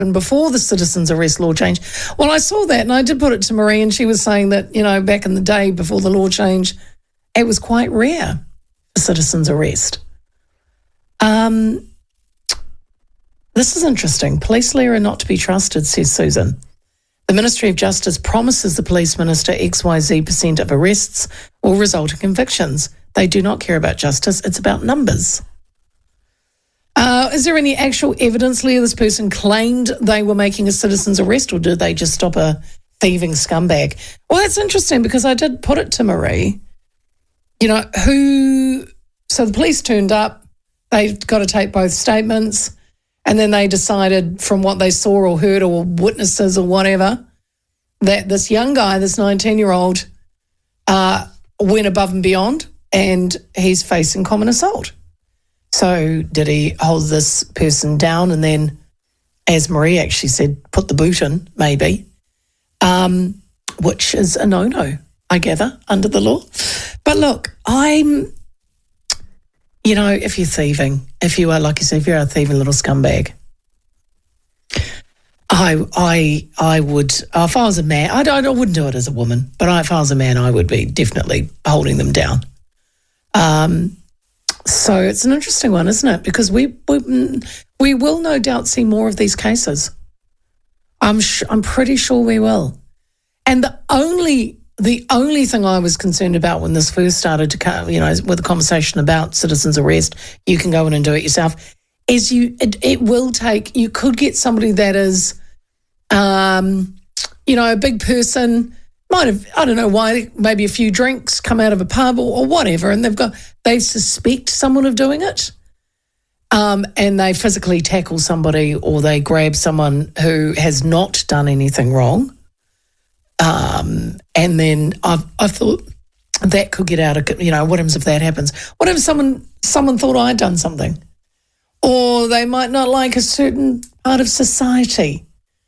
and before the citizens arrest law change. Well, I saw that and I did put it to Marie, and she was saying that, back in the day before the law change, it was quite rare for citizens arrest. This is interesting. Police law are not to be trusted, says Susan. The Ministry of Justice promises the police minister XYZ% of arrests will result in convictions. They do not care about justice. It's about numbers. Is there any actual evidence, Leah, this person claimed they were making a citizen's arrest, or did they just stop a thieving scumbag? Well, that's interesting because I did put it to Marie, so the police turned up, they got to take both statements, and then they decided from what they saw or heard or witnesses or whatever that this young guy, this 19-year-old, went above and beyond, and he's facing common assault. So did he hold this person down and then, as Marie actually said, put the boot in, maybe, which is a no-no, I gather, under the law. But look, if you're thieving, if you are, like you said, if you're a thieving little scumbag, I would, if I was a man, I wouldn't do it as a woman, but if I was a man, I would be definitely holding them down. So it's an interesting one, isn't it? Because we will no doubt see more of these cases. I'm pretty sure we will. And the only thing I was concerned about when this first started to come, with the conversation about citizens arrest, you can go in and do it yourself, is it will take, you could get somebody that is, a big person, might have, I don't know why, maybe a few drinks, come out of a pub or whatever, and they suspect someone of doing it, and they physically tackle somebody or they grab someone who has not done anything wrong. And then I thought that could get out of, what happens if that happens? What if someone thought I'd done something? Or they might not like a certain part of society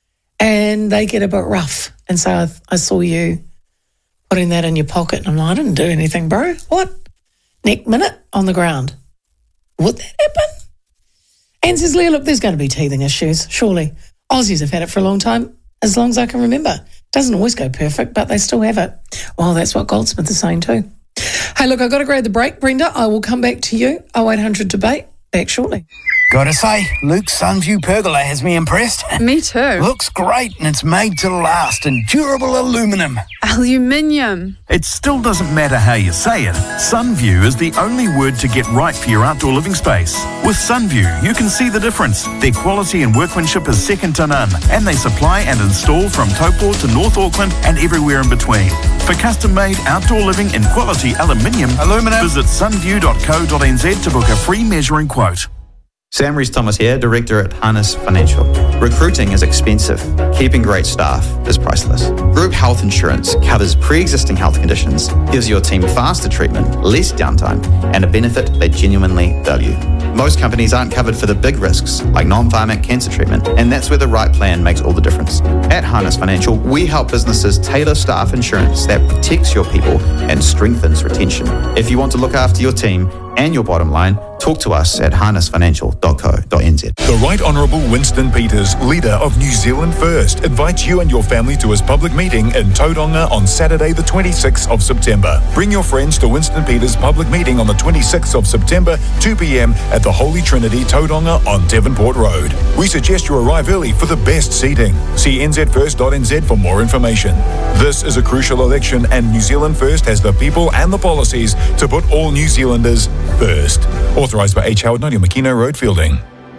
and they get a bit rough. And so I saw you putting that in your pocket and I'm like, I didn't do anything, bro. What? Next minute on the ground. Would that happen? And says, Leah, look, there's going to be teething issues, surely. Aussies have had it for a long time, as long as I can remember. Doesn't always go perfect, but they still have it. Well, that's what Goldsmith is saying too. Hey, look, I've got to grab the break, Brenda. I will come back to you. 0800 Debate, back shortly. Gotta say, Luke's Sunview pergola has me impressed. Me too. Looks great and it's made to last in durable aluminium. Aluminium. It still doesn't matter how you say it. Sunview is the only word to get right for your outdoor living space. With Sunview, you can see the difference. Their quality and workmanship is second to none, and they supply and install from Taupo to North Auckland and everywhere in between. For custom-made outdoor living in quality aluminium, visit sunview.co.nz to book a free measuring quote. Sam Rees-Thomas here, Director at Harness Financial. Recruiting is expensive. Keeping great staff is priceless. Group health insurance covers pre-existing health conditions, gives your team faster treatment, less downtime, and a benefit they genuinely value. Most companies aren't covered for the big risks, like non-pharmac cancer treatment, and that's where the right plan makes all the difference. At Harness Financial, we help businesses tailor staff insurance that protects your people and strengthens retention. If you want to look after your team and your bottom line, talk to us at harnessfinancial.co.nz. The Right Honourable Winston Peters, leader of New Zealand First, invites you and your family to his public meeting in Tauranga on Saturday the 26th of September. Bring your friends to Winston Peters' public meeting on the 26th of September, 2 p.m. at the Holy Trinity, Tauranga on Devonport Road. We suggest you arrive early for the best seating. See nzfirst.nz for more information. This is a crucial election and New Zealand First has the people and the policies to put all New Zealanders first. Authorised by H. Howard, 90 Makino Road, Fielding.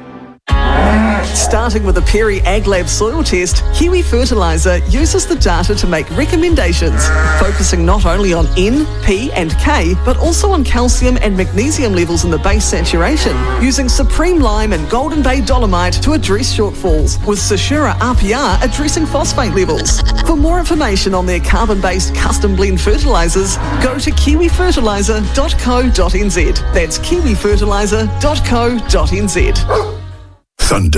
Starting with the Perry AgLab soil test, Kiwi Fertiliser uses the data to make recommendations, focusing not only on N, P and K, but also on calcium and magnesium levels in the base saturation, using Supreme Lime and Golden Bay Dolomite to address shortfalls, with Sashura RPR addressing phosphate levels. For more information on their carbon-based custom blend fertilisers, go to kiwifertiliser.co.nz. That's kiwifertiliser.co.nz. Thunder.